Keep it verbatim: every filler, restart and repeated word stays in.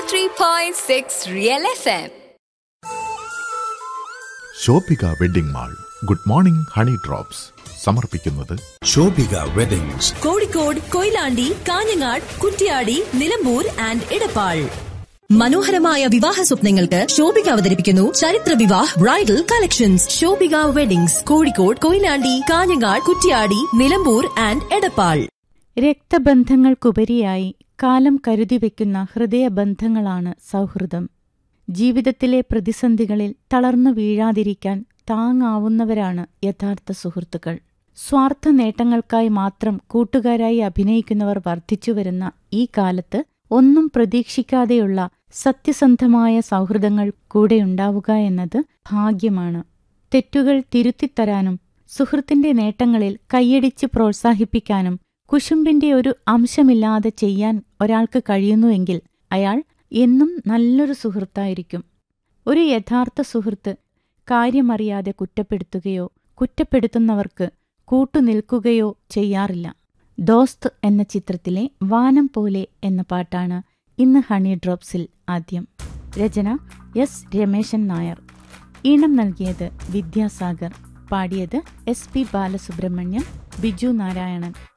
three point six Real F M. Shobhika wedding mall good morning honey drops സമർപ്പിക്കുന്നത് Shobhika weddings, Kozhikode, Koyilandy, Kanhangad, Kuttiadi, Nilambur and Edappal. മനോഹരമായ വിവാഹ സ്വപ്നങ്ങൾക്ക് ശോഭിക അവതരിപ്പിക്കുന്നു ചരിത്ര Vivah bridal collections. Shobhika weddings, Kozhikode, Koyilandy, Kanhangad, Kuttiadi, Nilambur and Edappal. രക്തബന്ധങ്ങൾക്കുപരിയായി കാലം കരുതിവെക്കുന്ന ഹൃദയബന്ധങ്ങളാണ് സൗഹൃദം. ജീവിതത്തിലെ പ്രതിസന്ധികളിൽ തളർന്നു വീഴാതിരിക്കാൻ താങ്ങാവുന്നവരാണ് യഥാർത്ഥ സുഹൃത്തുക്കൾ. സ്വാർത്ഥ നേട്ടങ്ങൾക്കായി മാത്രം കൂട്ടുകാരായി അഭിനയിക്കുന്നവർ വർദ്ധിച്ചുവരുന്ന ഈ കാലത്ത് ഒന്നും പ്രതീക്ഷിക്കാതെയുള്ള സത്യസന്ധമായ സൗഹൃദങ്ങൾ കൂടെയുണ്ടാവുക എന്നത് ഭാഗ്യമാണ്. തെറ്റുകൾ തിരുത്തിത്തരാനും സുഹൃത്തിന്റെ നേട്ടങ്ങളിൽ കൈയടിച്ച് പ്രോത്സാഹിപ്പിക്കാനും കുശുമ്പിന്റെ ഒരു അംശമില്ലാതെ ചെയ്യാൻ ഒരാൾക്ക് കഴിയുന്നുവെങ്കിൽ അയാൾ എന്നും നല്ലൊരു സുഹൃത്തായിരിക്കും. ഒരു യഥാർത്ഥ സുഹൃത്ത് കാര്യമറിയാതെ കുറ്റപ്പെടുത്തുകയോ കുറ്റപ്പെടുത്തുന്നവർക്ക് കൂട്ടുനിൽക്കുകയോ ചെയ്യാറില്ല. ദോസ്ത് എന്ന ചിത്രത്തിലെ വാനം പോലെ എന്ന പാട്ടാണ് ഇന്ന് ഹണി ഡ്രോപ്സിൽ ആദ്യം. രചന എസ് രമേശൻ നായർ, ഈണം നൽകിയത് വിദ്യാസാഗർ, പാടിയത് എസ് പി ബാലസുബ്രഹ്മണ്യം, ബിജു നാരായണൻ.